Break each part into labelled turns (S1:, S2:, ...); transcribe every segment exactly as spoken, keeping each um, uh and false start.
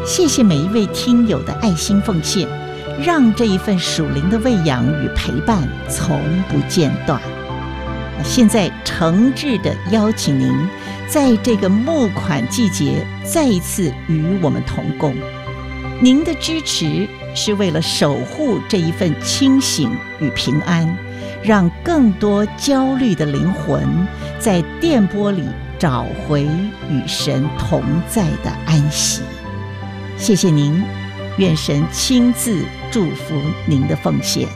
S1: 谢谢每一位听友的爱心奉献，让这一份属灵的喂养与陪伴从不间断。现在诚挚地邀请您在这个募款季节再一次与我们同工。您的支持是为了守护这一份清醒与平安，让更多焦虑的灵魂在电波里找回与神同在的安息。谢谢您，愿神亲自祝福您的奉献。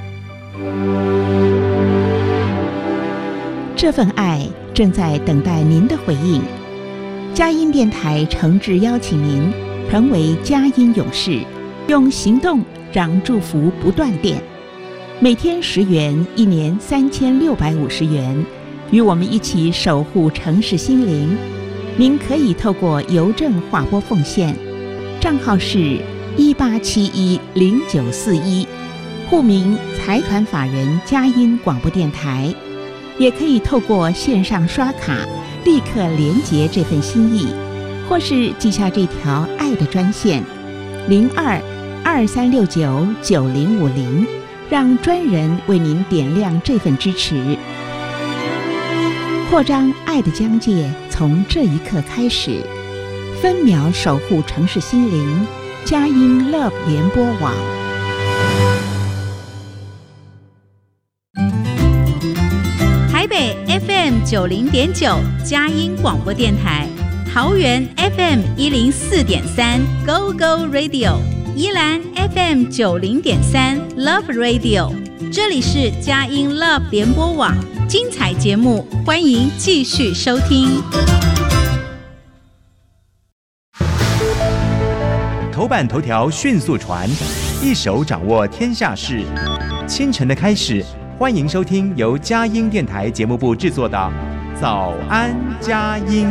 S2: 这份爱正在等待您的回应。佳音电台诚挚邀请您成为佳音勇士，用行动让祝福不断电。每天十元，一年三千六百五十元，与我们一起守护城市心灵。您可以透过邮政划拨奉献，账号是一八七一零九四一，户名财团法人佳音广播电台。也可以透过线上刷卡立刻连结这份心意，或是记下这条爱的专线零二二三六九九零五零，让专人为您点亮这份支持。扩张爱的疆界，从这一刻开始，分秒守护城市心灵，佳音 Love 联播网。
S3: 台北 F M 九零点九佳音广播电台，桃园 F M 一零四点三 Go Go Radio， 宜兰 F M 九零点三 Love Radio， 这里是佳音 Love 联播网，精彩节目，欢迎继续收听。
S4: 头版头条迅速传，一手掌握天下事。清晨的开始，欢迎收听由佳音电台节目部制作的《早安佳音》。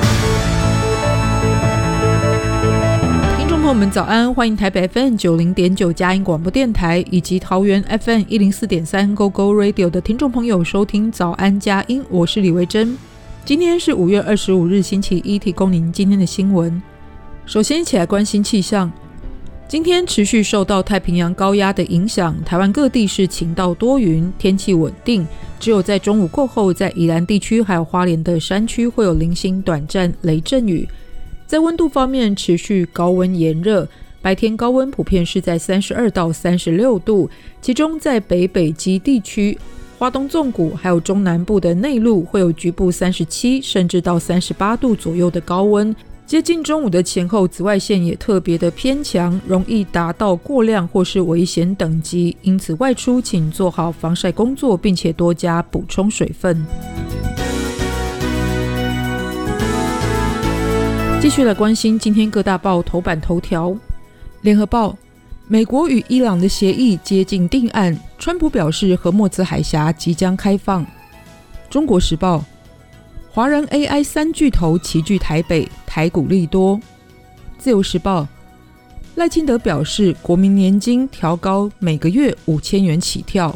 S5: 听众朋友们早安，欢迎台北 F M 九零点九佳音广播电台以及桃园 F M 一零四点三 Go Go Radio 的听众朋友收听早安佳音，我是李维珍。今天是五月二十五日星期一，提供您今天的新闻。首先一起来关心气象。今天持续受到太平洋高压的影响，台湾各地是晴到多云，天气稳定，只有在中午过后，在宜兰地区还有花莲的山区会有零星短暂雷阵雨。在温度方面持续高温炎热，白天高温普遍是在三十二到三十六度，其中在北北基地区、花东纵谷还有中南部的内陆会有局部三十七甚至到三十八度左右的高温。接近中午的前后，紫外线也特别的偏强，容易达到过量或是危险等级，因此外出请做好防晒工作，并且多加补充水分。继续来关心今天各大报头版头条。联合报，美国与伊朗的协议接近定案，川普表示荷默兹海峡即将开放。中国时报，华人 A I 三巨头齐聚台北，台股利多。自由时报，赖清德表示国民年金调高每个月五千元起跳。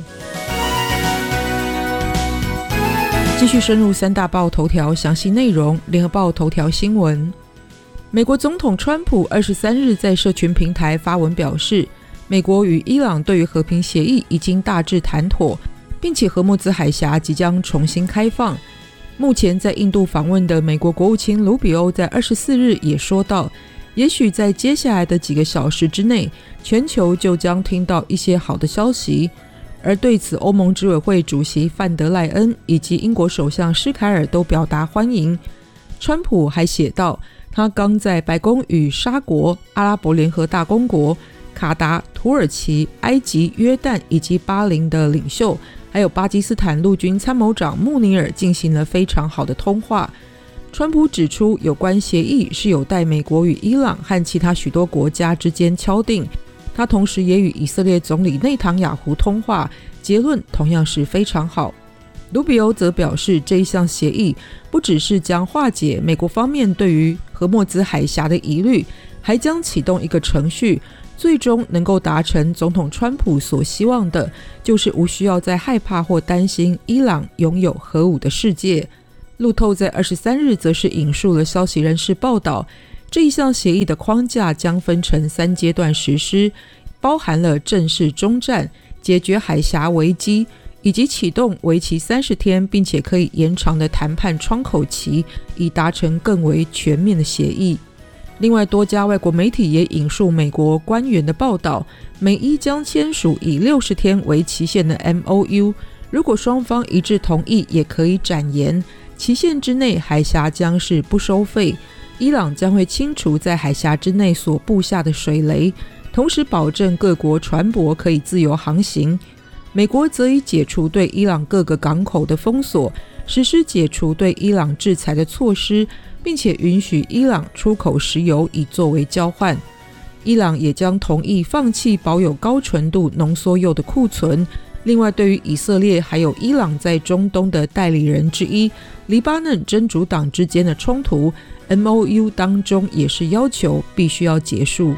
S5: 继续深入三大报头条详细内容。联合报头条新闻，美国总统川普二十三日在社群平台发文表示，美国与伊朗对于和平协议已经大致谈妥，并且荷默兹海峡即将重新开放。目前在印度访问的美国国务卿卢比欧在二十四日也说到，也许在接下来的几个小时之内，全球就将听到一些好的消息。而对此，欧盟执委会主席范德赖恩以及英国首相施凯尔都表达欢迎。川普还写道，他刚在白宫与沙国、阿拉伯联合大公国、卡达、土耳其、埃及、约旦以及巴林的领袖，还有巴基斯坦陆军参谋长穆尼尔进行了非常好的通话。川普指出，有关协议是有待美国与伊朗和其他许多国家之间敲定。他同时也与以色列总理内塔尼亚胡通话，结论同样是非常好。卢比欧则表示，这一项协议不只是将化解美国方面对于荷默兹海峡的疑虑，还将启动一个程序，最终能够达成总统川普所希望的，就是无需要再害怕或担心伊朗拥有核武的世界。路透在二十三日则是引述了消息人士报道， 这一项协议的框架将分成三阶段实施，包含了正式终战、解决海峡危机，以及启动为期三十天并且可以延长的谈判窗口期，以达成更为全面的协议。另外，多家外国媒体也引述美国官员的报道，美伊将签署以六十天为期限的 M O U， 如果双方一致同意，也可以展延，期限之内海峡将是不收费，伊朗将会清除在海峡之内所布下的水雷，同时保证各国船舶可以自由航行。美国则已解除对伊朗各个港口的封锁，实施解除对伊朗制裁的措施，并且允许伊朗出口石油以作为交换。伊朗也将同意放弃保有高纯度浓缩铀的库存。另外，对于以色列还有伊朗在中东的代理人之一黎巴嫩真主党之间的冲突， M O U 当中也是要求必须要结束。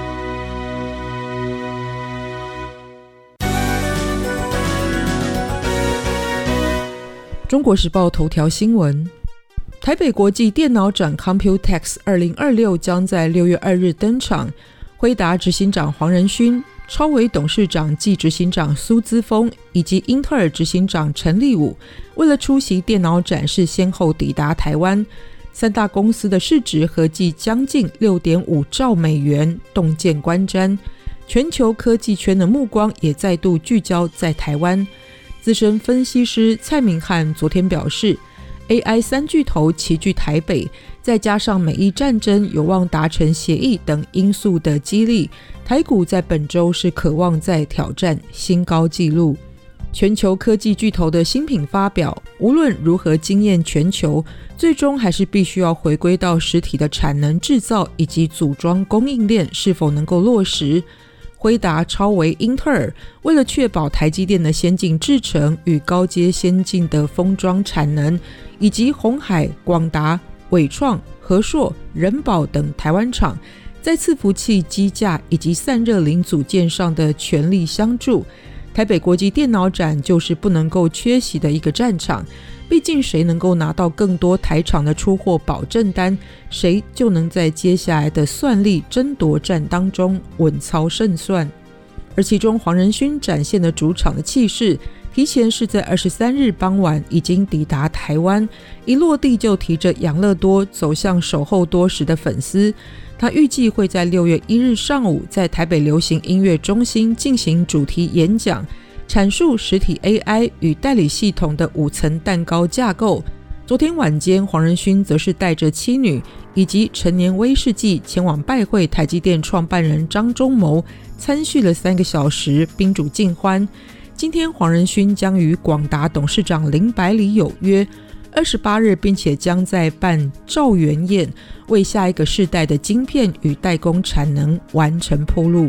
S5: 中国时报头条新闻，台北国际电脑展 Computex 二零二六将在六月二日登场，辉达执行长黄仁勋、超微董事长暨执行长苏姿丰以及英特尔执行长陈立武为了出席电脑展是先后抵达台湾，三大公司的市值合计将近 六点五兆美元，洞见观瞻。全球科技圈的目光也再度聚焦在台湾。资深分析师蔡明汉昨天表示， A I 三巨头齐聚台北，再加上美伊战争有望达成协议等因素的激励，台股在本周是渴望再挑战新高纪录。全球科技巨头的新品发表，无论如何惊艳全球，最终还是必须要回归到实体的产能制造以及组装供应链是否能够落实。辉达、超微、英特尔为了确保台积电的先进制程与高阶先进的封装产能，以及鸿海、广达、伟创、和硕、仁宝等台湾厂在伺服器、机架以及散热零组件上的全力相助，台北国际电脑展就是不能够缺席的一个战场。毕竟谁能够拿到更多台厂的出货保证单，谁就能在接下来的算力争夺战当中稳操胜算。而其中黄仁勋展现的主场的气势，提前是在二十三日傍晚已经抵达台湾，一落地就提着养乐多走向守候多时的粉丝。他预计会在六月一日上午在台北流行音乐中心进行主题演讲，阐述实体 A I 与代理系统的五层蛋糕架构。昨天晚间，黄仁勋则是带着妻女以及陈年威士忌前往拜会台积电创办人张忠谋，参叙了三个小时，宾主尽欢。今天黄仁勋将与广达董事长林百里有约，二十八日并且将在办兆元宴，为下一个世代的晶片与代工产能完成铺路。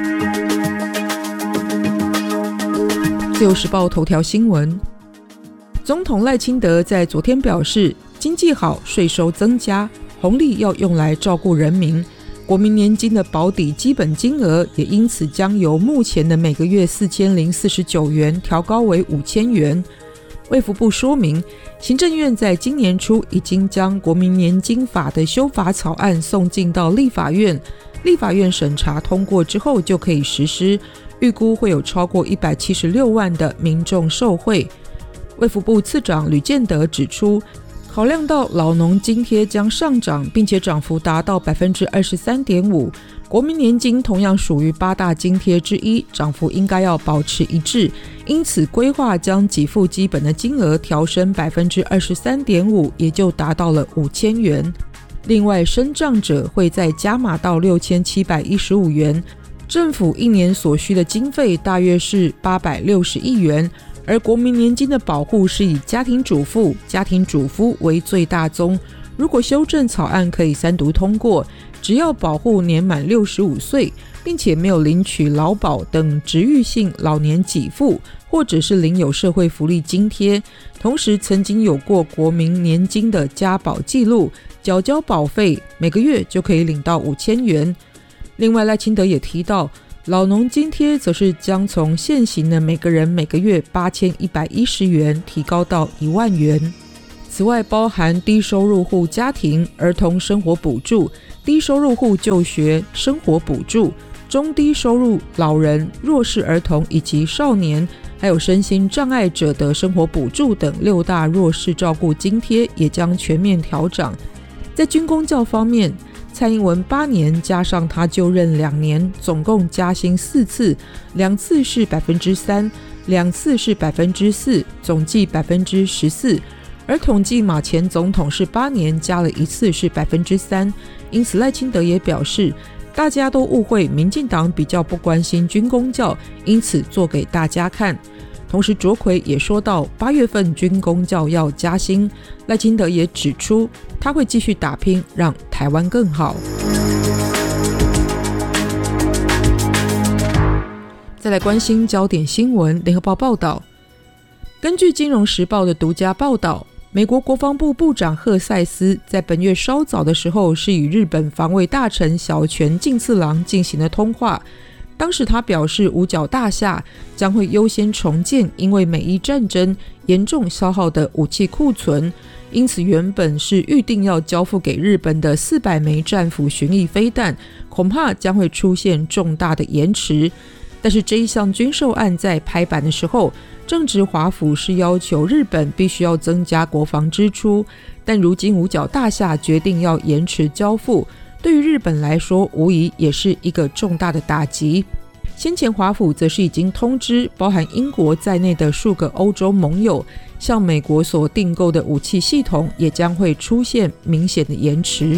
S5: 自由时报头条新闻，总统赖清德在昨天表示，经济好，税收增加，红利要用来照顾人民，国民年金的保底基本金额也因此将由目前的每个月四千零四十九元调高为五千元。卫福部说明，行政院在今年初已经将国民年金法的修法草案送进到立法院，立法院审查通过之后就可以实施，预估会有超过一百七十六万的民众受惠。卫福部次长吕建德指出，考量到老农津贴将上涨，并且涨幅达到 百分之二十三点五， 国民年金同样属于八大津贴之一，涨幅应该要保持一致，因此规划将给付基本的金额调升 百分之二十三点五， 也就达到了五千元。另外，身障者会再加码到六千七百一十五元，政府一年所需的经费大约是八百六十亿元，而国民年金的保护是以家庭主妇、家庭主夫为最大宗。如果修正草案可以三读通过，只要保护年满六十五岁，并且没有领取劳保等职域性老年给付，或者是领有社会福利津贴，同时曾经有过国民年金的加保记录，缴交保费，每个月就可以领到五千元。另外，赖清德也提到，老农津贴则是将从现行的每个人每个月八千一百一十元提高到一万元。 此外，包含低收入户家庭儿童生活补助、低收入户就学生活补助、中低收入老人、弱势儿童以及少年，还有身心障碍者的生活补助等六大弱势照顾津贴也将全面调涨。在军公教方面，蔡英文八年加上他就任两年，总共加薪四次，两次是百分之三，两次是百分之四，总计百分之十四。而统计马前总统是八年加了一次是百分之三，因此赖清德也表示，大家都误会民进党比较不关心军公教，因此做给大家看。同时卓奎也说到，八月份军公教要加薪，赖清德也指出他会继续打拼，让台湾更好。再来关心焦点新闻，联合报报道，根据金融时报的独家报道，美国国防部部长赫塞斯在本月稍早的时候是与日本防卫大臣小泉进次郎进行了通话。当时他表示，五角大厦将会优先重建因为美伊战争严重消耗的武器库存，因此原本是预定要交付给日本的四百枚战斧巡弋飞弹，恐怕将会出现重大的延迟。但是这一项军售案在拍板的时候，正值华府是要求日本必须要增加国防支出，但如今五角大厦决定要延迟交付，对于日本来说无疑也是一个重大的打击。先前华府则是已经通知包含英国在内的数个欧洲盟友，向美国所订购的武器系统也将会出现明显的延迟。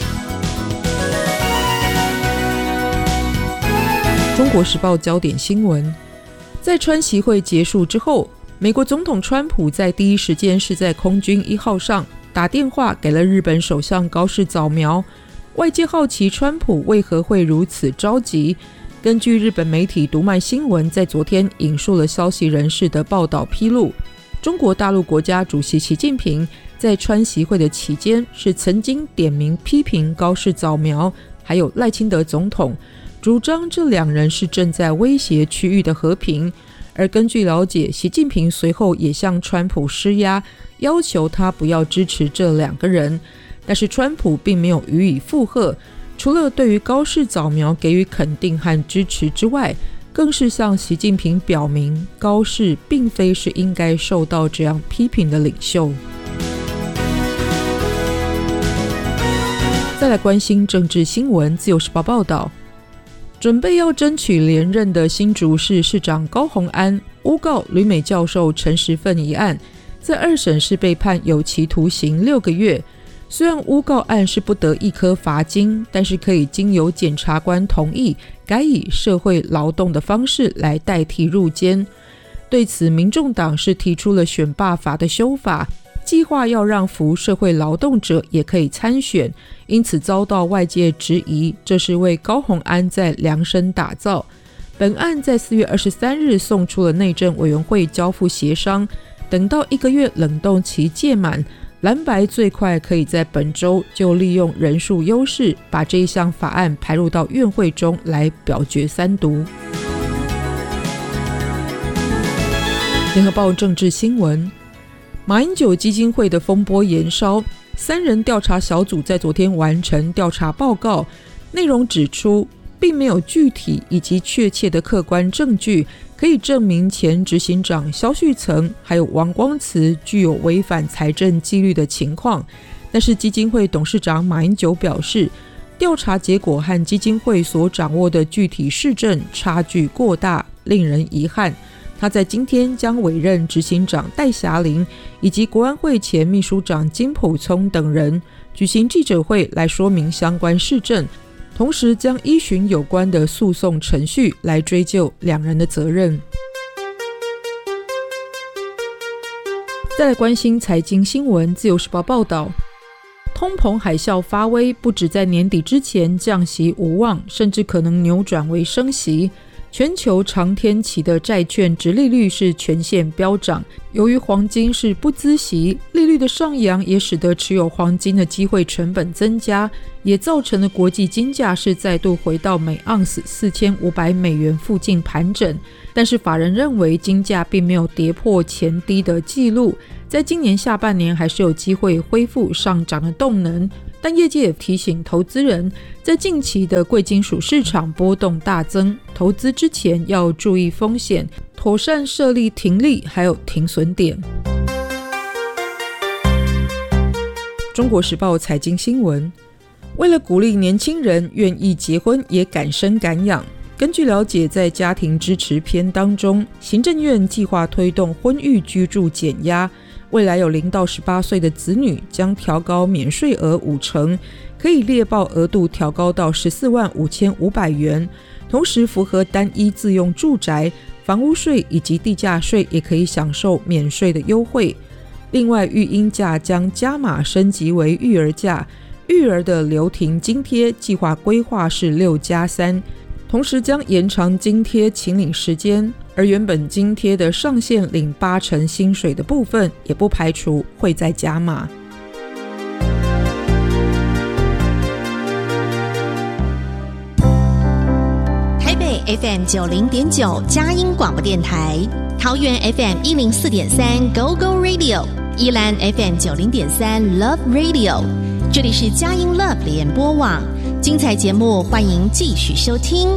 S5: 中国时报焦点新闻，在川习会结束之后，美国总统川普在第一时间是在空军一号上打电话给了日本首相高市早苗。外界好奇川普为何会如此着急，根据日本媒体读卖新闻在昨天引述了消息人士的报道披露，中国大陆国家主席习近平在川习会的期间是曾经点名批评高市早苗还有赖清德总统，主张这两人是正在威胁区域的和平。而根据了解，习近平随后也向川普施压，要求他不要支持这两个人，但是川普并没有予以附和，除了对于高市早苗给予肯定和支持之外，更是向习近平表明高市并非是应该受到这样批评的领袖。再来关心政治新闻，自由时报报道，准备要争取连任的新竹市市长高虹安诬告旅美教授陈时奋一案，在二审是被判有期徒刑六个月。虽然诬告案是不得一颗罚金，但是可以经由检察官同意，改以社会劳动的方式来代替入监。对此，民众党是提出了选罢法的修法，计划要让服社会劳动者也可以参选，因此遭到外界质疑，这是为高虹安在量身打造。本案在四月二十三日送出了内政委员会交付协商，等到一个月冷冻期届满，蓝白最快可以在本周就利用人数优势，把这一项法案排入到院会中来表决三读。联合报政治新闻，马英九基金会的风波延烧，三人调查小组在昨天完成调查报告，内容指出并没有具体以及确切的客观证据可以证明前执行长萧旭岑还有王光慈具有违反财政纪律的情况。但是基金会董事长马英九表示，调查结果和基金会所掌握的具体事证差距过大，令人遗憾。他在今天将委任执行长戴霞玲以及国安会前秘书长金溥聪等人举行记者会来说明相关事证，同时将依循有关的诉讼程序来追究两人的责任。再来关心财经新闻，自由时报报道，通膨海啸发威，不止在年底之前降息无望，甚至可能扭转为升息。 全球长天期的债券殖利率是全线飙涨，由于黄金是不孳息，利率的上扬也使得持有黄金的机会成本增加，也造成了国际金价是再度回到每盎司四千五百美元附近盘整。但是法人认为金价并没有跌破前低的记录，在今年下半年还是有机会恢复上涨的动能。但业界也提醒投资人，在近期的贵金属市场波动大增，投资之前要注意风险，妥善设立停利还有停损点。中国时报财经新闻，为了鼓励年轻人愿意结婚也敢生敢养，根据了解，在家庭支持篇当中，行政院计划推动婚育居住减压，未来有零到十八岁的子女将调高免税额五成，可以列报额度调高到十四万五千五百元，同时符合单一自用住宅、房屋税以及地价税也可以享受免税的优惠。另外，育婴假将加码升级为育儿假，育儿的留停津贴计划规划是六加三，同时将延长津贴请领时间，而原本津贴的上限领八成薪水的部分也不排除会再加码。
S6: 台北 F M 九零点九佳音广播电台，桃园 F M 一零四点三 Go Go Radio， 宜兰 F M 九零点三 Love Radio， 这里是佳音 Love 联播网，精彩节目欢迎继续收听。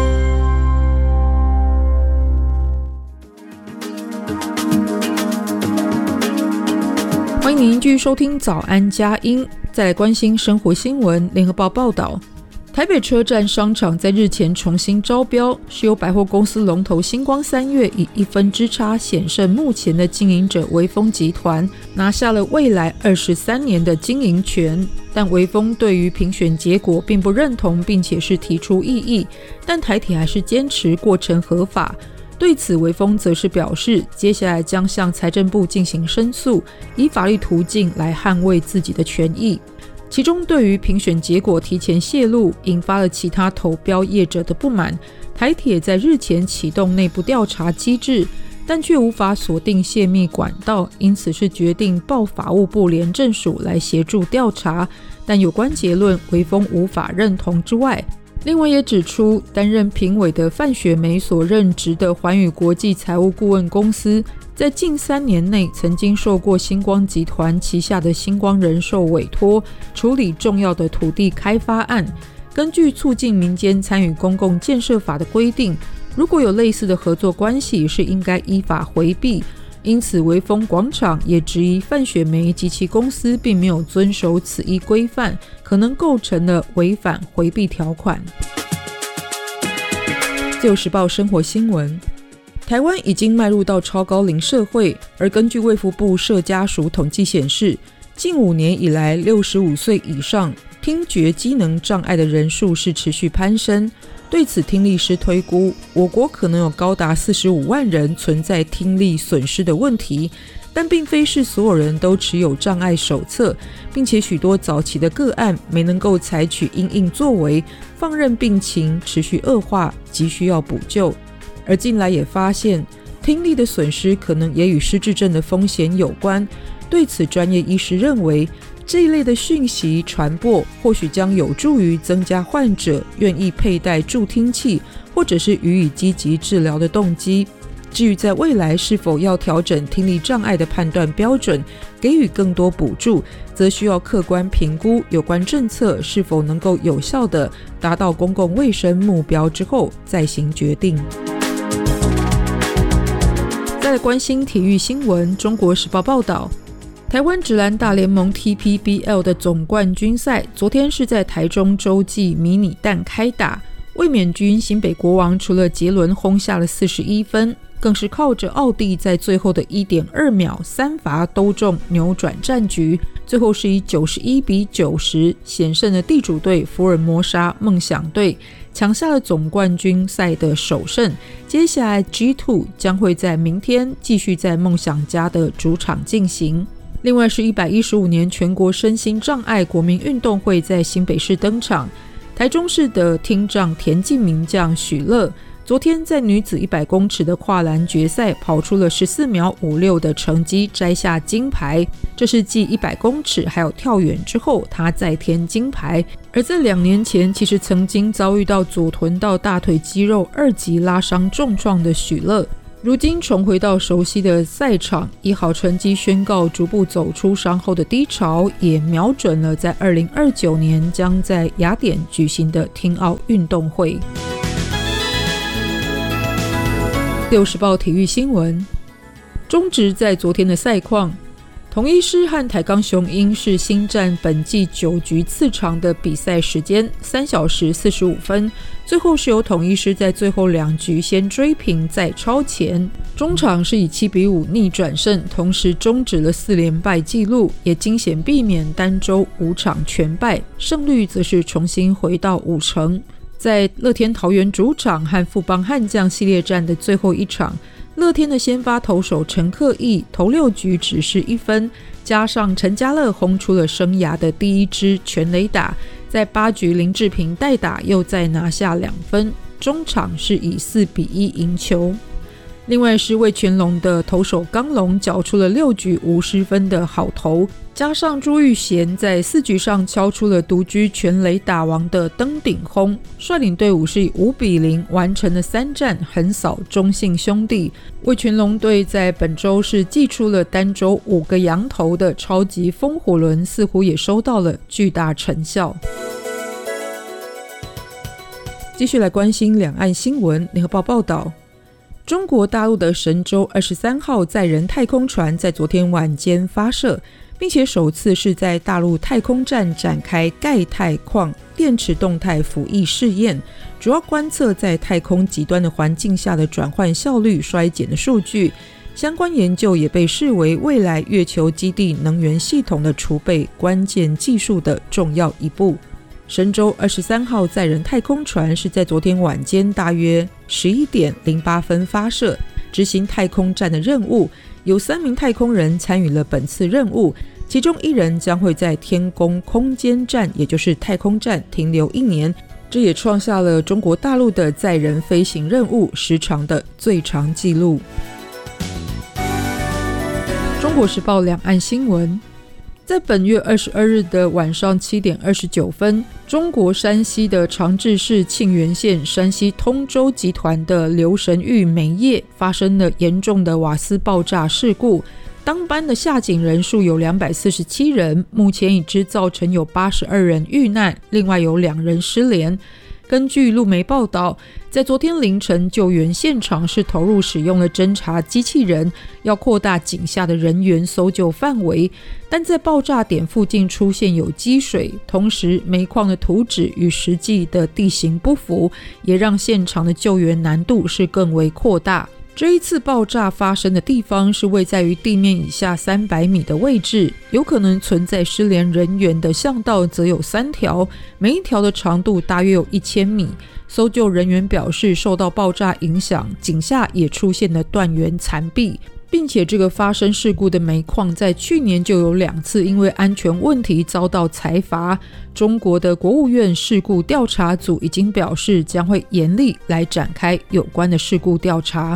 S5: 欢迎您继续收听早安佳音。再来关心生活新闻，联合报报道，台北车站商场在日前重新招标，是由百货公司龙头星光三月以一分之差险胜目前的经营者微风集团，拿下了未来二十三年的经营权。但微风对于评选结果并不认同，并且是提出异议，但台铁还是坚持过程合法。对此，微风则是表示，接下来将向财政部进行申诉，以法律途径来捍卫自己的权益。其中，对于评选结果提前泄露，引发了其他投标业者的不满。台铁在日前启动内部调查机制，但却无法锁定泄密管道，因此是决定报法务部廉政署来协助调查。但有关结论，微风无法认同之外，另外也指出，担任评委的范雪梅所任职的环宇国际财务顾问公司，在近三年内曾经受过星光集团旗下的星光人寿委托，处理重要的土地开发案。根据促进民间参与公共建设法的规定，如果有类似的合作关系，是应该依法回避。因此，微风广场也质疑范雪梅及其公司并没有遵守此一规范，可能构成了违反回避条款。自由时报生活新闻，台湾已经迈入到超高龄社会，而根据卫福部社家署统计显示，近五年以来，六十五岁以上听觉机能障碍的人数是持续攀升。对此，听力师推估，我国可能有高达四十五万人存在听力损失的问题，但并非是所有人都持有障碍手册，并且许多早期的个案没能够采取因应作为，放任病情持续恶化，急需要补救。而近来也发现，听力的损失可能也与失智症的风险有关。对此，专业医师认为，这一类的讯息传播或许将有助于增加患者愿意佩戴助听器，或者是予以积极治疗的动机。至于在未来是否要调整听力障碍的判断标准，给予更多补助，则需要客观评估有关政策是否能够有效地达到公共卫生目标之后再行决定。再来关心体育新闻，中国时报报道，台湾职篮大联盟 T P B L 的总冠军赛昨天是在台中洲际迷你蛋开打，卫冕军新北国王除了杰伦轰下了四十一分，更是靠着奥地在最后的 一点二秒三罚都中扭转战局，最后是以九十一比九十险胜的地主队福尔摩沙梦想队，抢下了总冠军赛的首胜。接下来 G 二 将会在明天继续在梦想家的主场进行。另外是一百一十五年全国身心障碍国民运动会在新北市登场，台中市的听障田径名将许乐昨天在女子一百公尺的跨栏决赛跑出了十四秒五六的成绩，摘下金牌。这是继一百公尺还有跳远之后她再添金牌。而在两年前其实曾经遭遇到左臀到大腿肌肉二级拉伤重创的许乐，如今重回到熟悉的赛场，以好成绩宣告逐步走出伤后的低潮，也瞄准了在二零二九年将在雅典举行的听奥运动会。自由时报体育新闻，中职在昨天的赛况，统一狮和台钢雄鹰是新战本季九局次长的比赛时间三小时四十五分，最后是由统一狮在最后两局先追平再超前，中场是以七比五逆转胜，同时终止了四连败纪录，也惊险避免单周五场全败，胜率则是重新回到五成。在乐天桃园主场和富邦悍将系列战的最后一场，乐天的先发投手陈克义投六局只是一分，加上陈家乐轰出了生涯的第一支全垒打，在八局林志平代打又再拿下两分，中场是以四比一赢球。另外是味全龙的投手刚龙缴出了六局无失分的好投，加上朱玉贤在四局上敲出了独居全垒打王的登顶轰，率领队伍是以五比零完成了三战，横扫中信兄弟。味全龙队在本周是祭出了单周五个洋投的超级风火轮，似乎也收到了巨大成效。继续来关心两岸新闻，联合报报道，中国大陆的神舟二十三号载人太空船在昨天晚间发射，并且首次是在大陆太空站展开钙钛矿电池动态辅翼试验，主要观测在太空极端的环境下的转换效率衰减的数据。相关研究也被视为未来月球基地能源系统的储备关键技术的重要一步。神舟二十三号载人太空船是在昨天晚间大约十一点零八分发射，执行太空站的任务，有三名太空人参与了本次任务，其中一人将会在天宫空间站，也就是太空站停留一年，这也创下了中国大陆的载人飞行任务时长的最长纪录。中国时报两岸新闻，在本月二十二日的晚上七点二十九分，中国山西的长治市沁源县山西通州集团的刘神玉煤业发生了严重的瓦斯爆炸事故，当班的下井人数有两百四十七人，目前已知造成有八十二人遇难，另外有两人失联。根据路媒报道，在昨天凌晨救援现场是投入使用了侦察机器人，要扩大井下的人员搜救范围，但在爆炸点附近出现有积水，同时煤矿的图纸与实际的地形不符，也让现场的救援难度是更为扩大。这一次爆炸发生的地方是位在于地面以下三百米的位置，有可能存在失联人员的巷道则有三条，每一条的长度大约有一千米。搜救人员表示，受到爆炸影响，井下也出现了断垣残壁，并且这个发生事故的煤矿在去年就有两次因为安全问题遭到裁罚。中国的国务院事故调查组已经表示，将会严厉来展开有关的事故调查。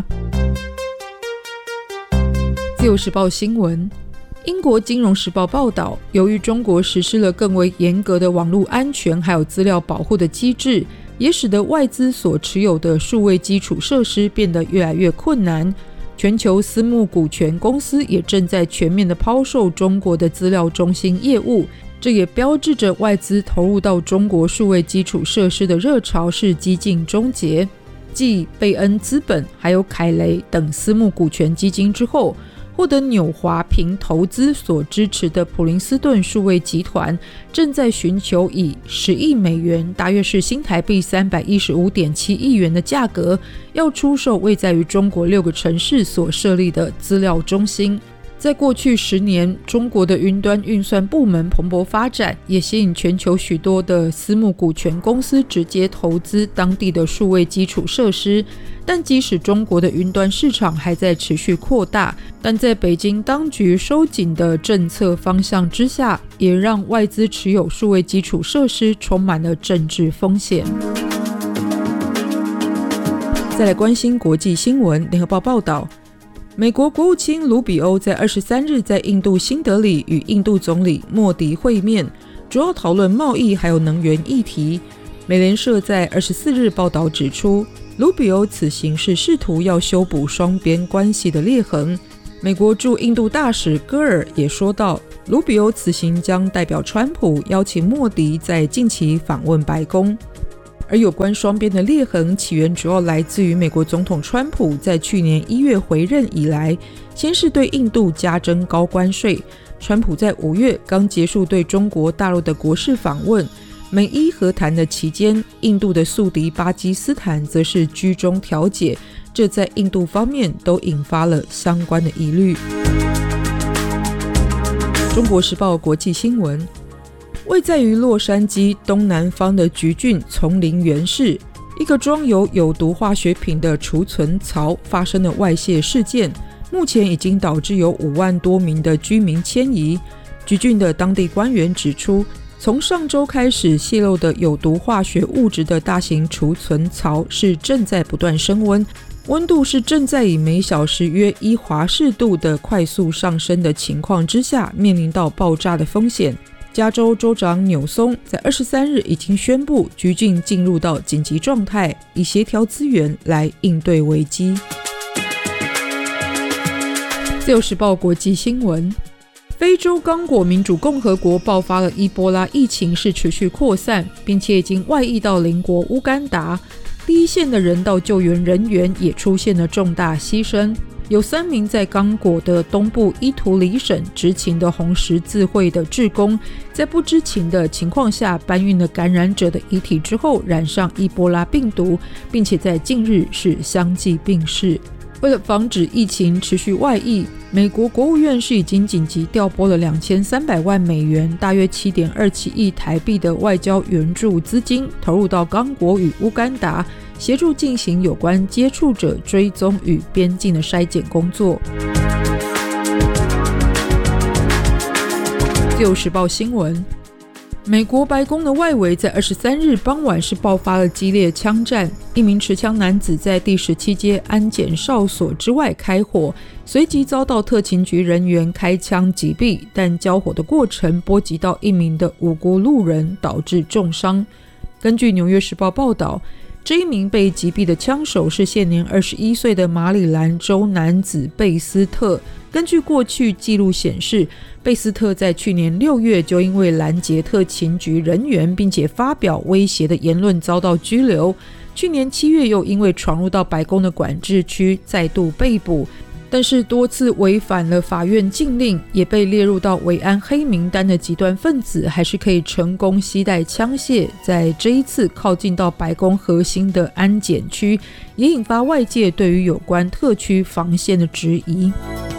S5: 自由时报新闻，英国金融时报报道，由于中国实施了更为严格的网络安全还有资料保护的机制，也使得外资所持有的数位基础设施变得越来越困难。全球私募股权公司也正在全面的抛售中国的资料中心业务，这也标志着外资投入到中国数位基础设施的热潮是几近终结。继贝恩资本还有凯雷等私募股权基金之后，获得纽华平投资所支持的普林斯顿数位集团正在寻求以十亿美元，大约是新台币三百一十五点七亿元的价格，要出售位在于中国六个城市所设立的资料中心。在过去十年，中国的云端运算部门蓬勃发展，也吸引全球许多的私募股权公司直接投资当地的数位基础设施。但即使中国的云端市场还在持续扩大，但在北京当局收紧的政策方向之下，也让外资持有数位基础设施充满了政治风险。在再来关心国际新闻。联合报报道，美国国务卿卢比欧在二十三日在印度新德里与印度总理莫迪会面，主要讨论贸易还有能源议题。美联社在二十四日报道指出，卢比欧此行是试图要修补双边关系的裂痕。美国驻印度大使戈尔也说到，卢比欧此行将代表川普邀请莫迪在近期访问白宫。而有关双边的裂痕起源主要来自于美国总统川普在去年一月回任以来，先是对印度加征高关税，川普在五月刚结束对中国大陆的国事访问，美伊和谈的期间，印度的宿敌巴基斯坦则是居中调解，这在印度方面都引发了相关的疑虑。中国时报国际新闻，位在于洛杉矶东南方的橘郡丛林园市，一个装有有毒化学品的储存槽发生了外泄事件，目前已经导致有五万多名的居民迁移。橘郡的当地官员指出，从上周开始泄漏的有毒化学物质的大型储存槽是正在不断升温，温度是正在以每小时约一华氏度的快速上升的情况之下，面临到爆炸的风险。加州州长纽松在二十三日已经宣布，橘郡进入到紧急状态，以协调资源来应对危机。自由时报国际新闻，非洲刚果民主共和国爆发了伊波拉疫情，是持续扩散，并且已经外溢到邻国乌干达。第一线的人道救援人员也出现了重大牺牲，有三名在刚果的东部伊图里省执勤的红十字会的志工，在不知情的情况下搬运了感染者的遗体之后染上伊波拉病毒，并且在近日是相继病逝。为了防止疫情持续外溢，美国国务院是已经紧急调拨了两千三百万美元，大约 七点二七亿台币的外交援助资金投入到刚果与乌干达，协助进行有关接触者追踪与边境的筛检工作。自由时报新闻，美国白宫的外围在二十三日傍晚是爆发了激烈枪战，一名持枪男子在第十七街安检哨所之外开火，随即遭到特勤局人员开枪击毙，但交火的过程波及到一名的无辜路人，导致重伤。根据纽约时报报道，这一名被击毙的枪手是现年二十一岁的马里兰州男子贝斯特。根据过去记录显示，贝斯特在去年六月就因为拦截特勤局人员并且发表威胁的言论遭到拘留，去年七月又因为闯入到白宫的管制区再度被捕，但是多次违反了法院禁令，也被列入到维安黑名单的极端分子还是可以成功携带枪械，在这一次靠近到白宫核心的安检区，也引发外界对于有关特区防线的质疑。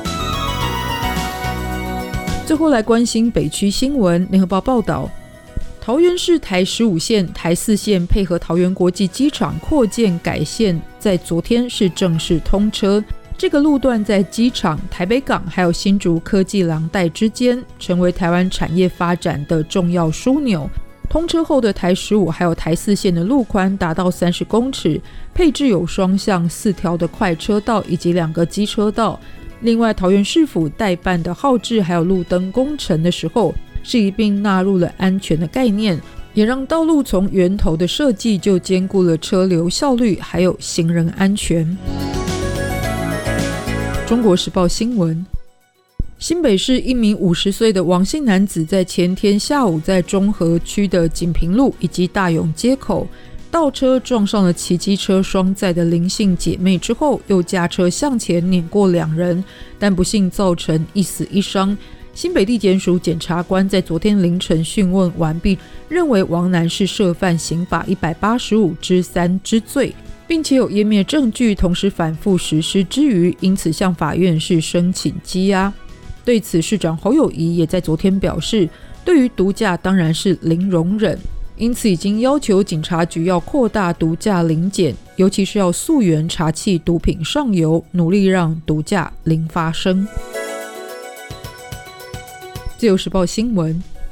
S5: 最后来关心北区新闻。联合报报道，桃园市台十五线、台四线配合桃园国际机场扩建改线，在昨天是正式通车。这个路段在机场、台北港还有新竹科技廊带之间，成为台湾产业发展的重要枢纽。通车后的台十五还有台四线的路宽达到三十公尺，配置有双向四条的快车道以及两个机车道。另外，桃园市府代办的号志还有路灯工程的时候，是一并纳入了安全的概念，也让道路从源头的设计就兼顾了车流效率还有行人安全。中国时报新闻，新北市一名五十岁的王姓男子在前天下午在中和区的锦屏路以及大勇街口倒车撞上了骑机车双载的林姓姐妹之后，又驾车向前碾过两人，但不幸造成一死一伤。新北地检署检察官在昨天凌晨讯问完毕，认为王男是涉犯刑法一百八十五之三之罪，并且有湮灭证据，同时反复实施之余，因此向法院是申请羁押。对此，市长侯友宜也在昨天表示，对于毒驾当然是零容忍，因此已经要求警察局要扩大毒驾临检，尤其是要溯源查缉毒品上游，努力让毒驾零发生。自由时报新闻，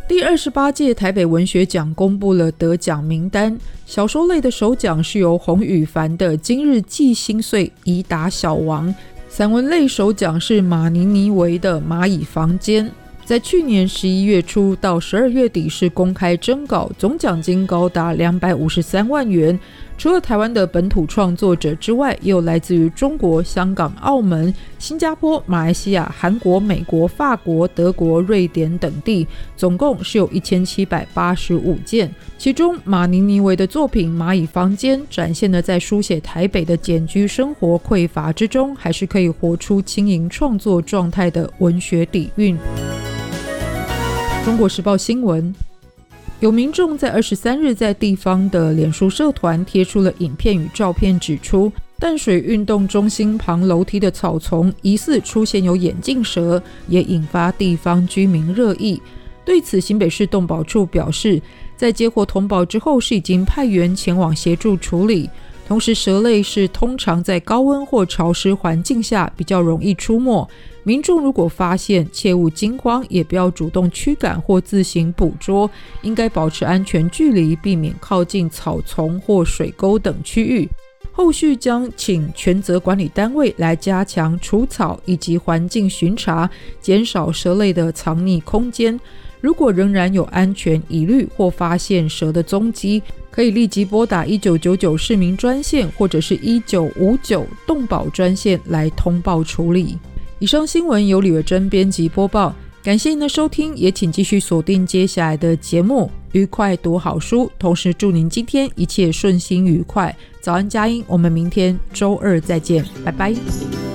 S5: 第二十八届台北文学奖公布了得奖名单，小说类的首奖是由洪宇凡的《今日寄心碎》以打小王，散文类首奖是马尼尼维的《蚂蚁房间》。在去年十一月初到十二月底是公开征稿，总奖金高达两百五十三万元。除了台湾的本土创作者之外，也有来自于中国、香港、澳门、新加坡、马来西亚、韩国、美国、法国、德国、瑞典等地，总共是有一千七百八十五件。其中马尼尼维的作品《蚂蚁房间》展现了在书写台北的简居生活匮乏之中，还是可以活出轻盈创作状态的文学底蕴。中国时报新闻，有民众在二十三日在地方的脸书社团贴出了影片与照片，指出淡水运动中心旁楼梯的草丛疑似出现有眼镜蛇，也引发地方居民热议。对此，新北市动保处表示，在接获通报之后是已经派员前往协助处理。同时，蛇类是通常在高温或潮湿环境下比较容易出没，民众如果发现，切勿惊慌，也不要主动驱赶或自行捕捉，应该保持安全距离，避免靠近草丛或水沟等区域。后续将请权责管理单位来加强除草以及环境巡查，减少蛇类的藏匿空间。如果仍然有安全疑虑或发现蛇的踪迹，可以立即拨打一九九九市民专线或者是一九五九动保专线来通报处理。以上新闻由李维珍编辑播报，感谢您的收听，也请继续锁定接下来的节目，愉快读好书，同时祝您今天一切顺心愉快。早安佳音，我们明天周二再见，拜拜。